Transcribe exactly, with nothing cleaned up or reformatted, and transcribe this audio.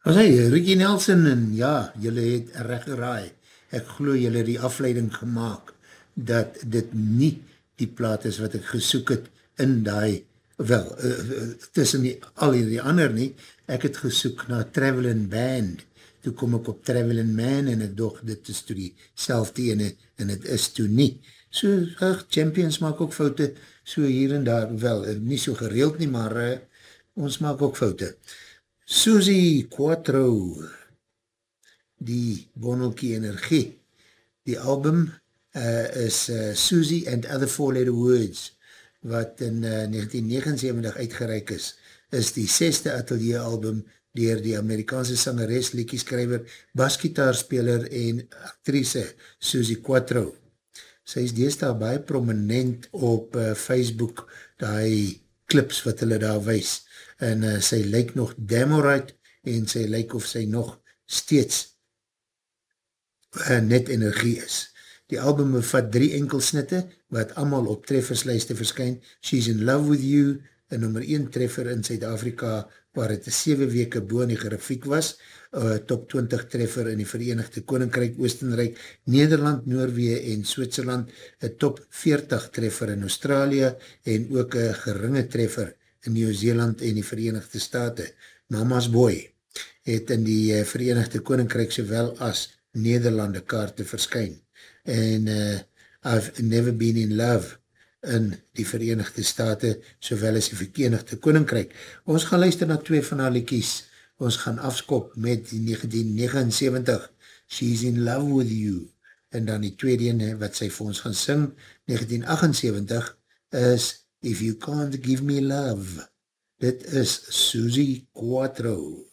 Was hy, Ricky Nelson, en ja, jylle het reg geraai. Ek glo jylle die afleiding gemaakt, dat dit nie die plaat is wat ek gesoek het in die, wel, uh, tussen die, al die ander nie, ek het gesoek na Travelin' Band, toe kom ek op Travelin' Man, en ek dog, dit is toe die selfde ene, en het is toe nie. So, ach, Champions maak ook foute, so hier en daar, wel, nie so gereeld nie, maar uh, ons maak ook foute. Susie Quattro, die bonnelkie energie. Die album uh, is uh, Susie and Other Four-Letter Words, wat in uh, negentien negenenzeventig uitgereik is, is die sesde atelier album dier die Amerikaanse sangeres, liedjeskrywer, basgitaarspeler en actrice Susie Quattro. Sy is deesdae baie prominent op uh, Facebook, die clips wat hulle daar wys, en uh, sy lyk nog damn alright, en sy lyk of sy nog steeds uh, net energie is. Die album bevat drie enkelsnitte, wat allemaal op trefferslijste verskyn. She's in Love With You, een nummer een treffer in Suid-Afrika, waar het sewe weke boe in die grafiek was, uh, top twintig treffer in die Verenigde Koninkryk, Oostenrijk, Nederland, Noorwee en Switserland, een top veertig treffer in Australië, en ook een geringe treffer in Nieuw-Zeeland en die Verenigde State. Mama's Boy het in die uh, Verenigde Koninkryk sowel as Nederlande kaarte verskyn. En uh, I've Never Been in Love in die Verenigde State, sowel as die Verenigde Koninkryk. Ons gaan luister na twee van haar liedjies. Ons gaan afskop met die negentien negenenzeventig, She's in Love With You. En dan die tweede ene wat sy vir ons gaan sing, negentien achtenzeventig, is If You Can't Give Me Love. Dit is Susie Quattro.